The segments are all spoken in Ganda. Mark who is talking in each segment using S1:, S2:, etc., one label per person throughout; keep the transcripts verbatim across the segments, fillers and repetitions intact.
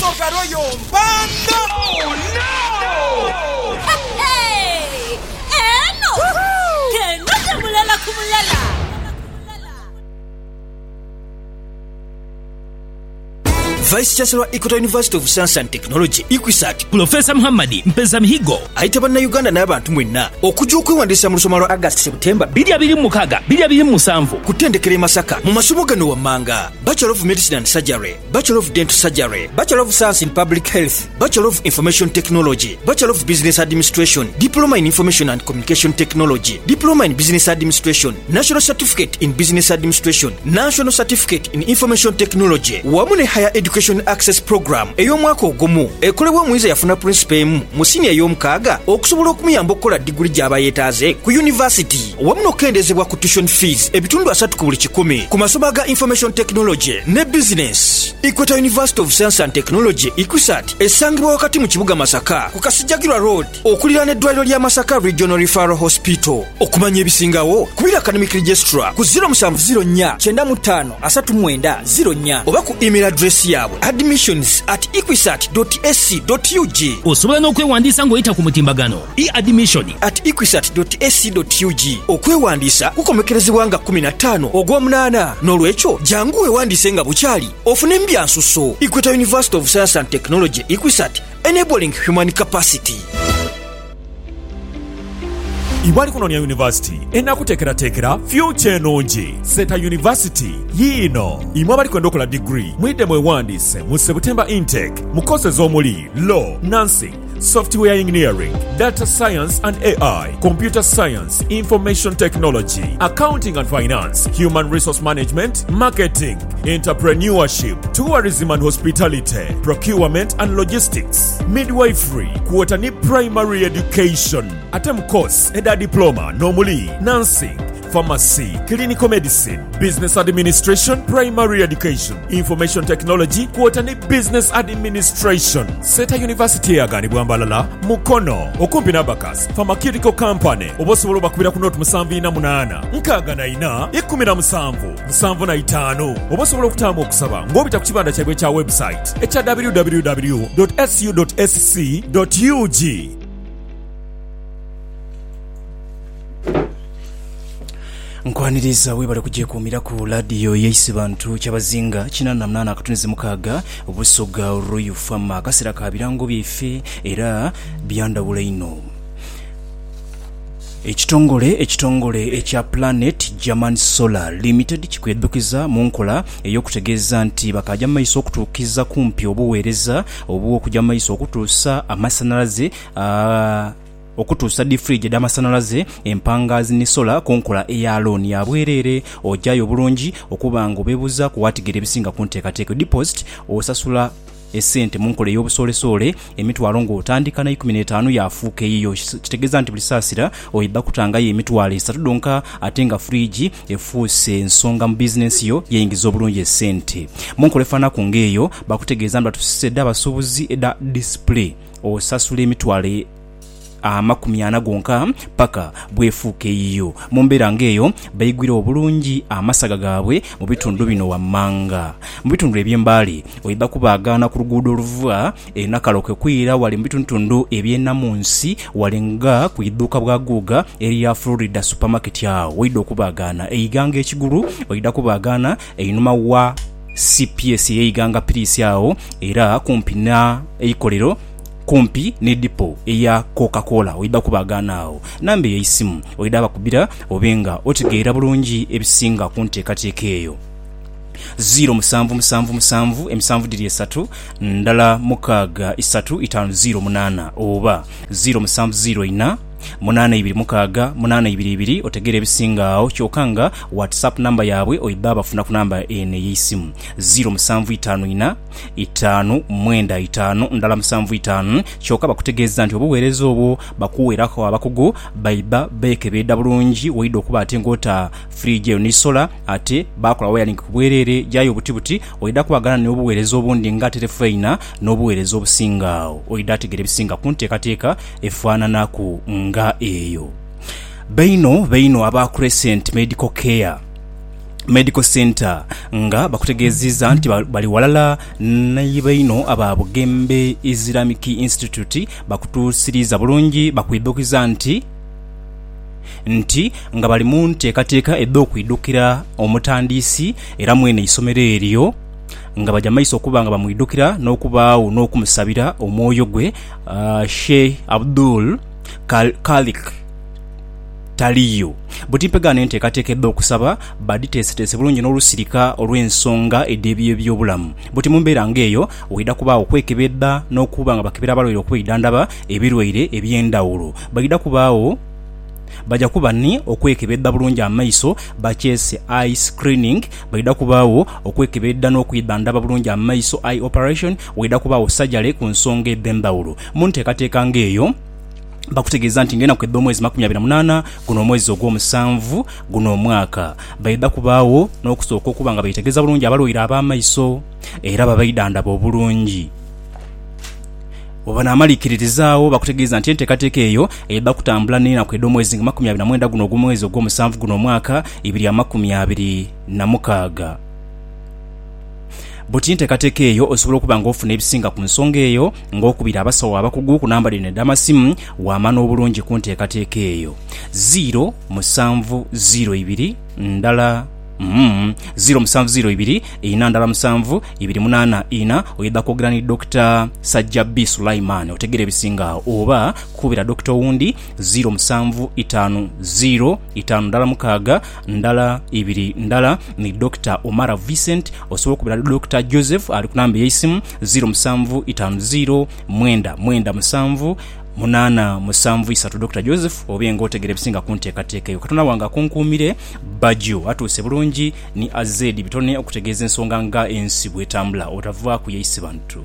S1: Sogaro yombanda.
S2: Oh no!
S3: Hey! Eno! Keno mulala kumulala.
S4: Vice Chancellor Equator University of Science and Technology Equisat
S5: Professor Muhammad Mpeza Mihigo
S4: ayita banna Uganda n'abantu mwenna okujja okwewandiisa mu lusoma lwa August September
S5: bbiri abiri mu mukaaga bbiri abiri mu musanvu
S4: ku ttendekero e Masaka mu masomo gano wammanga: Bachelor of Medicine and Surgery, Bachelor of Dental Surgery, Bachelor of Science in Public Health, Bachelor of Information Technology, Bachelor of Business Administration, Diploma in Information and Communication Technology, Diploma in Business Administration, National Certificate in Business Administration, National Certificate in Information Technology wamu ne Higher Education Access Program ey'omwaka ogumu ekolebwa omuyizi yafuna principal emu mu senior ey'omukaaga okusobola okumuyamba okukola diguli gy'aba yeetaaze ku university wamu n'okukendezebwa ku tuition fees ebitundu asatu ku buli kikumi ku masomo ga Information Technology ne Business. Equator University of Science and Technology Equisat esangibwa wakati mu kibuga Masaka ku Kasijjagirwa Road okuliraana eddwaliro lya Masaka Regional Referral Hospital. Okumanya ebisingawo kubira academic registrar ku zero seven zero nnya nine five three nine zero nnya oba ku email address yaabwe admissions at equisat dot a c dot u g.
S5: osobola n'okwewandiisa ng'oyita ku mutimbagano e-admission
S4: at equisat dot a c dot u g. okwewandiisa kukomekerezebwa nga kumi na ttaano ogw'omunaana n'olwekyo jangu weewandiise nga bukyali ofune mbyansuso. Equator University of Science and Technology Equisat, enabling human capacity.
S6: Ibali kunonya University enakuteekerateekera future enungi. Seta University yiino imwe abali kwenda okola degree mwidde mwewandiise mu September intake mu courses omuli law, nursing, software engineering, data science and A I, computer science, information technology, accounting and finance, human resource management, marketing, entrepreneurship, tourism and hospitality, procurement and logistics, midwifery, kuota ni primary education. Atem course eda diploma normally nursing, pharmacy, clinical medicine, business administration, primary education, information technology, kuota ni business administration. Seta University yagani bwambalala mukono okumpi n'Abacus Pharmaceutical Company. Obosobola bakubira ku note musanvu ina munana nkaaga na ina ikumi na musanvu musanvu na itaano. Obosobola okutaamu okusaba ng'obita ku kibanda kyabwe kya website ekya w w w dot s u dot s c dot u g.
S7: Nkwaniriza webale kujekumira ku radio yeisi bantu kyabazinga kinana munana akatunze mukaaga obusoga Royal Farm kasera ka birango byefe era byandawula ino. Ekitongole ekitongole ekya Planet German Solar Limited kikwedukiza mu nkola ey'okutegeeza nti bakajja maiso okutuukiza kumpi obuweereza obw'okujja maiso okutuusa amasanalaze uh, okutuusa di fridge d'amasanalaze empangazi ne sola konkola eya loan ya bwerere ojayo obulungi okubanga obebuza kuwatigera ebisinga ku nteekateeka deposit osasula esente mu nkola ey'obusolesole emitwalo ng'otandika na ikumi n'etaano yafuuka eyiyo. Kitegeeza nti buli saasira oyibba kutangayo emitwalo esatu donka ate nga fridge efuuse ensonga mu bizinensi yo yeyingiza obulungi esente. Mu nkola efaanako ng'eyo bakutegeeza nti batusisedde abasuubuzi eda display osasula emitwalo amakumi ana gonka paka bwefuuka eyiyo. Mu mbeera ng'eyo bayigwira obulungi amasaga gaabwe mu bitundu bino wammanga. Mu bitundu eby'embaali oyibba kubaagaana ku luguudo oluva e Nakaloke kwira wali mu bitundu eby'ennamunsi wali nga ku idduuka bwa Guuga eriya Florida supermarket awo oyidde okubaagaana eyiganga ekigulu oyidda kubaagaana einuma wa C P S eyiganga pirisi awo era kumpi na eikolero kumpi ne dipo eya Coca-Cola oyidda kubaagaana awo. Namba ey'essimu oyidda bakubira obenga otegeera bulungi ebisinga ku nteekateeka eyo. zero musanvu musanvu musanvu emisanvu diri esatu ndala mukaaga isatu itaano zero munana oba zero musanvu zero ina munana ibiri mukaaga munana ibiri ibiri otegere ebisinga awo kyokanga WhatsApp namba yaabwe oyibba bafuna ku namba ene y'essimu zero musanvu itaano ina itaano mwenda itaano ndala musanvu itaano kyoka bakutegeeza nti obuweereza obwo bakuweerako abakugu bayibba beekebedda bulungi oyidde okuba ate ng'ota fridge eyo ne sola ate bakola wiring ku bwerere gyayo obutibuti oyidda kubaagana n'obuweereza obundi nga telefayina n'obuweereza obusinga awo oyidde ategera ebisinga ku nteekateeka efaananaku nga eyo. Beino beino aba Crescent Medical Care Medical Center nga bakutegeezezza nti bali walala nayibaino aba Bugembe Islamic Institute bakutuusiriza bulungi bakwiddukiza nti nti nga bali mu nteekateeka edda okwiddukira omutandisi era mwene isomero eryo nga bajja maiso okuba nga bamwiddukira n'okubaawo n'okumusabira omwoyo gwe uh, Sheikh Abdul Khalik Taliyo butimpegana enteekateekedde okusaba baditeesetese bulungi n'olusirika olw'ensonga eddeebiye by'obulamu buti mu mbeera ng'eyo wida kubaawo okwekebedda n'okuba nga bakebera abalwaire okubaidandaba ebirwaire eby'endawulo bagida kubaawo bajja kuba ni okwekebedda bulungi amaiso bakyese eye screening bagida kubaawo okwekebedda n'okwidandaba bulungi amaiso eye operation wida kubaawo sajjale ku nsonga ed'endawulo mu nteekateeka ng'eyo bakutegeeza nti ngena kwedda omwezi makumi abiri na munaana guno omwezi ogw'omusanvu guno omwaka bayida kubaawo n'okusooka okuba nga bayitegeeza bulungi abalwaire ab'amaiso era babaidandaba obulungi obanaamaliikiririzaawo bakutegeeza nti enteekateeka eyo eyedda kutambula nena kwedda omwezi makumi abiri na mwenda guno ogw'omwezi ogw'omusanvu guno omwaka ibiri ya makumi abiri na mukaaga buti nteekateeka eyo osobola okuba ng'ofuna ebisinga ku nsonga eyo ng'okubira abasawo abakugu ku namba lino edd'amasimu w'amana obulungi ku nteekateeka eyo zero musanvu zero ibiri ndala Mm, zero musanvu zero ibiri ina ndala musanvu ibiri munana ina oyedda kwogera ni Doctor Sajjabi Sulaiman otegere ebisinga oba kubira Doctor Wundi zero musanvu itano zero itano ndala mukaaga ndala ibiri ndala ni Doctor Omara Vincent osobola kubira Doctor Joseph ali ku namba y'esimu zero musanvu itano zero mwenda mwenda musanvu munana musanvu isatu Doctor Joseph obenga otegere bisinga ku nteekateeka eyo katona wanga kunkuumire Bajjo atuuse bulungi ni azedi bitone okutegeeza ensonga nga ensi bwetambula otava ku yeisi bantu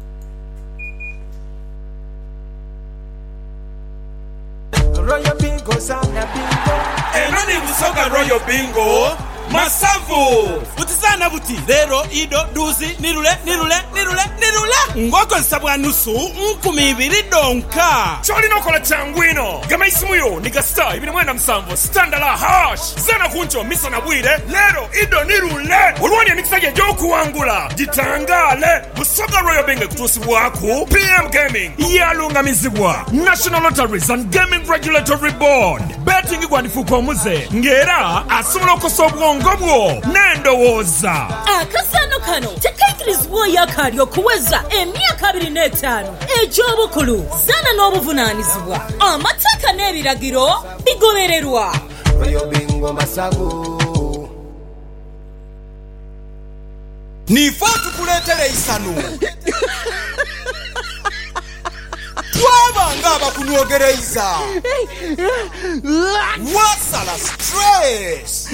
S1: Royal Bingo sana bingo Enani Busoga Royal Bingo Masavu Utisana buti Lero ido duzi nirule nirule nirule nirule Ngoko nsabwa nusu nkumi ibiri donka
S6: Choli nokola changwino Gama isimuyo niga star ibini mwenda msamvo Standala hash Zana kuncho misa na bwire Lero ido nirule Ulwani ya nikisaje joku wangula Jitangale Busoga Royal Bingo kutusi waku P M Gaming Yalunga mizigwa National Lotteries and Gaming Regulatory Board Betting kwa nifuko muze Ngera asumlo kosobwa ngobwo nendowoza
S3: akasano kano tekaikirizibwa yakali okuweza emyaka abiri n'etaano egy'obukulu zana n'obuvunaanyizibwa amateeka n'ebiragiro bigobererwa
S1: Royal Bingo Masavu Nifa tukuleetere isanu Twabanga abakunyogereza Wasala stress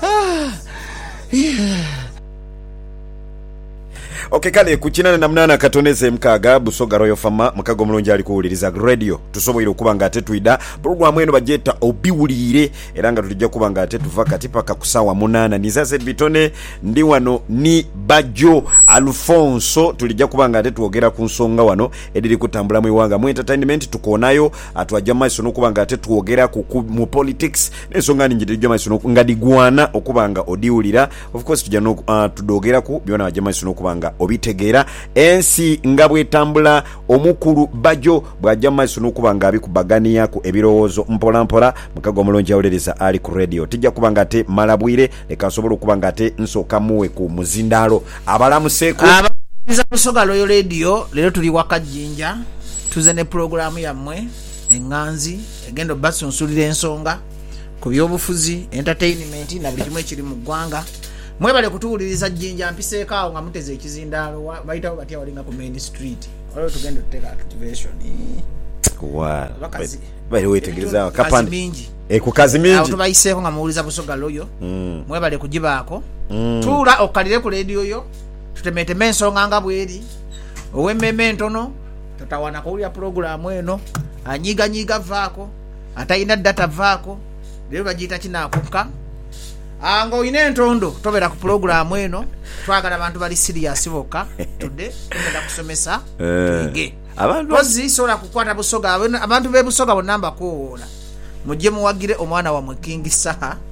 S8: Okay kale kukinana na mnana katoneze mkaga Busoga Royal Fama mkago mulungi ali kuwuliriza radio tusoboyire okuba nga ate tuida program eno bajeta obiwulire era nga tulijja kuba nga ate tuva kati paka kusawa munana nizaze bitone ndi wano ni Bajjo Alfonso tulijja kuba nga ate tuogera ku nsonga wano ediri kutambula mu iwanga mu entertainment tukonayo atwajja maiso nokuba nga ate tuogera ku mu politics n'ensonga ningi tulijja maiso nga digwana okuba nga odiwulira of course tujja no uh, tudogera ku byona bajja maiso nokuba nga obitegeera ensi nga bwetambula omukulu Bajjo bwajja maiso nokuba nga abikubaganiya ku ebirowoozo mpola mpola mukago mulungi awulereza ali ku radio tujja kuba nga ate malabwire leka asobola okuba nga ate nsooka muwe ku muzindalo abalamuseeko
S9: abaza Busoga Royal Radio lero tuli wakajjinja tuze ne programu yammwe enganzi egendo baso nsulira ensonga ku byobufuzi entertainment na buli kimu ekiri mu ggwanga mwebale kutuwuliriza jjinja mpiseekaawo nga muteze ekizindaalo bayitawo batya walinga ku main street olwo tugenda tuteka activation
S8: wa
S9: bakazi
S8: bale wetegereza kapande
S9: mingi
S8: e ku kazi mingi
S9: awo tubayiseeko nga muwuliza Busoga Royal mm. mwebale kugibaako mm. tuula okalire ku radio yo tutemeteme ensonga nga bweri owemmeme ntono tatawana kuwulira programu eno anyiga nyiga vaako atayina data vaako lero bagiyita kinaakuka anga oyina entondo tobera ku programu eno twagala abantu bali serious bokka tudde tugenda kusomesa tuige abantu ozi sola kukwata Busoga abantu be Busoga bonamba kuwona mujje muwagire omwana wa King Saha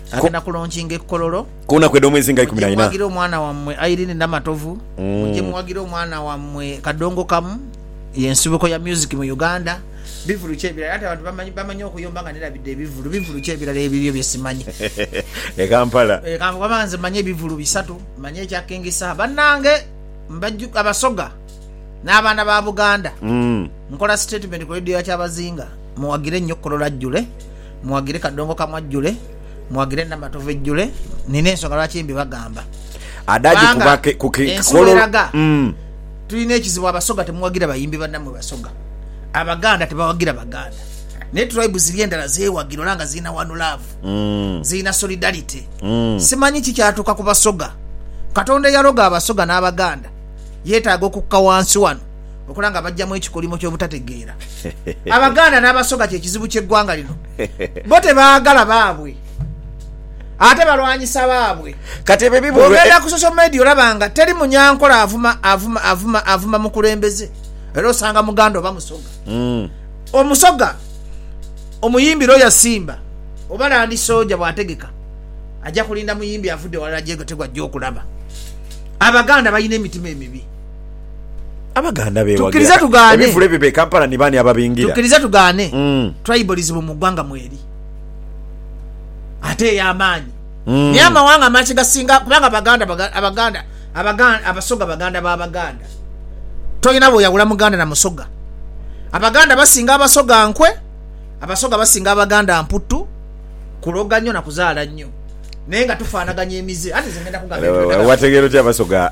S9: agenda kulaunchinga ekkololo
S8: kuna kwedde omwezi nga ikumi na ina
S9: mwagira omwana wammwe Irene Namatovu mujje mwagira omwana wammwe Kadongo Kamu yensibuko ya music mu Uganda bivulu kyebirala ate abantu bamanyi bamanyi okuyomba nga nerabidde ebivulu bivulu kyebirala ebiryo byesimanyi
S8: e Kampala
S9: e Kampala bamanze manye ebivulu bisatu manye ekyakengisa bannange mbajju abasoga n'abaana ba Buganda
S8: mm.
S9: nkola statement ku radio yakyabazinga muwagire nnyo Kolola jjule muwagire Kadongo Kamu jjule muwagire Namatovu jjule nina ensonga lwaki mbi bagamba
S8: adaji kubake
S9: kukikolola mm. tulina ekizibu abasoga temuwagira bayimbi bannamwe basoga Abaganda tebawagira Baganda ne tribe ziri endala zeewagira olanga zina one love
S8: mm.
S9: zina solidarity
S8: mm.
S9: simanyi kikyatuuka ku basoga Katonda yaloga abasoga n'Abaganda yeetaaga okukka wansi wano okulanga bajjamu ekikolimo ky'obutategeera Abaganda n'abasoga kye kizibu ky'eggwanga lino bo tebaagala baabwe ate balwanyisa baabwe
S8: kati ebyo bibulu
S9: ogenda ku social media olabanga teri munyankola avuma avuma avuma avuma mukulembeze era osanga Muganda oba musoga
S8: mm.
S9: omusoga omuyimbi Roya Simba oba Landi Soja bwategeka ajja kulinda muyimbi avudde wala jego tegwa jjo okulaba Abaganda bayina emitima emibi
S8: Abaganda bewa
S9: tukiriza tugane
S8: ebivule bebe Kampala ni bani ababingira
S9: tukiriza tugane
S8: mm.
S9: tribalism mu ggwanga mweri ate y'amaanyi
S8: mm.
S9: naye amawanga mangi gasinga kubanga Abaganda Abaganda Abaganda abasoga Baganda b'Abaganda toyina bw'oyawula Muganda na musoga Abaganda basinga abasoga nkwe abasoga basinga Abaganda mputtu kuloga nnyo na kuzaala nnyo naye nga tufaanaganya emize ate zengenda kugamba
S8: wategeero ty abasoga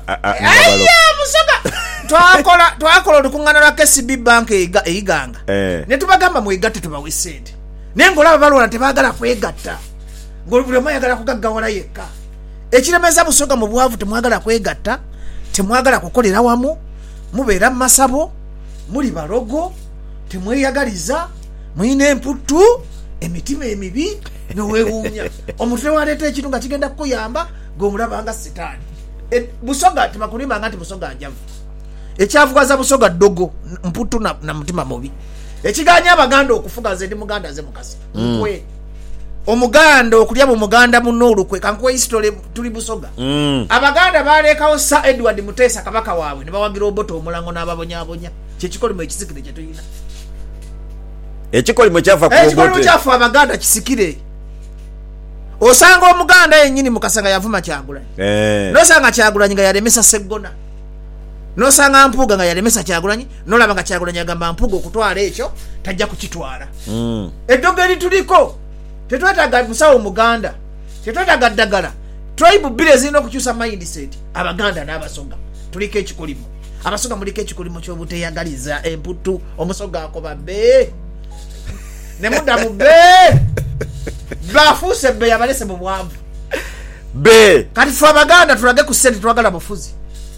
S9: musoga twakola twakola olukuŋŋaana lwa K C B bank eyiganga ne tubagamba mwegatte tubawe ssente naye ng'olaba balwana tebaagala kwegatta ng'olubuli omu ayagala kugaggawala yekka ekiremeza busoga mu bwavu temwagala kwegatta temwagala kukolera wamu mubeera mu masabo muli balogo temweyagaliza muyina emputtu emitima emibi nowewuunya omutwe waleeta ekintu nga kigenda kukuyamba ng'omulaba nga sitaani busoga temakulimbanga nti busoga njavu ekyavugaza busoga ddogo mputtu na, na mutima mubi ekiganya Abaganda okufuga nze ndi Muganda ze mukasi nkwe mm. Omuganda okulya mu Muganda muno olukwe kankuwe history tuli busoga
S8: mm.
S9: Abaganda balekawo Sir Edward Mutesa kabaka waabwe ne bawagira oboto omulango n'ababonyaabonya kyekikolimo ekisikire kye tulina
S8: ekikolimo kyafa ku
S9: ekikolimo kyafa Abaganda kisikire osanga Omuganda yennyini Mukasanga yavuma Kyagulanyi
S8: eh.
S9: nosanga Kyagulanyi nga yalemesa Sseggona nosanga Mpuuga nga yalemesa Kyagulanyi nolaba nga Kyagulanyi agamba Mpuuga okutwala ekyo tajja kukitwala
S8: mm.
S9: eddogo erituliko tetwetaaga musawo Muganda tetwetaaga ddagala tribe bbiri zirina okukyusa mindset Abaganda n'abasoga tuliko ekikolimo abasoga muliko ekikolimo ky'obuteyagaliza emputtu omusoga akoba bbe ne muddamu bbe bafuuse bbe yabalese mu bwavu
S8: bbe
S9: kati ffe Abaganda tulage ku ssente twagala bufuzi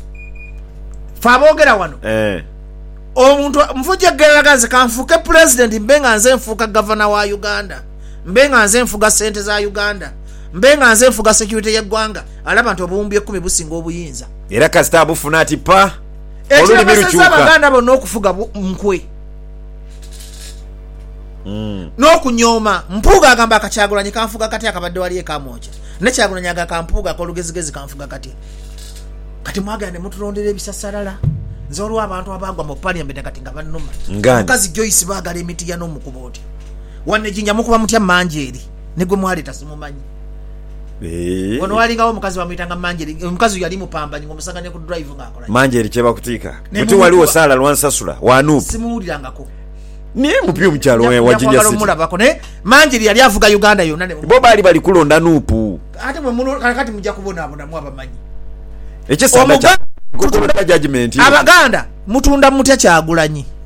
S9: ffe aboogera wano
S8: eh.
S9: omuntu nfujja geragaze kanfuuke president mbe nga nze nfuuka gavana wa Uganda mbe nga nze nfuga ssente za Uganda mbe nga nze nfuga security y'eggwanga alaba nti obuwumbi ekkumi businga obuyinza
S8: era kasita abufuna ati pa
S9: olulimi lukyuka Abaganda bonna okufuga nkwe
S8: mm.
S9: n'okunyooma Mpuuga agamba akakyagulanyi kanfuga kati akabadde wali ekamwoca ne Kyagulanyi aga kampuuga akolugezigezi kanfuga kati kati mwagala ne mutulondera ebisasalala nze olwo abantu abagwa mu parliament kati nga bannuma mukazi Joyce baagala emiti ya n'omukuba oti wanne jinja mukuba mutya Manjeri ne gwe mwaleeta simumanyi
S8: eh.
S9: ono walingawo omukazi bamuyitanga Manjeri omukazi yali mupambanyi ng'omusangane ku drive ng'akola
S8: Manjeri kye bakutiika muti waliwo saala lwansasula wanuupu
S9: simuwulirangako
S8: niye mupya omukyalo wajinya city
S9: mulabako ne Manjeri yali avuga Uganda yonna ne
S8: bo baali bali kulonda nuupu
S9: ate mwe muno kati mujja kubonaabonamu abamanyi
S8: ekisanda kya judgment
S9: Abaganda mutunda mutya Kyagulanyi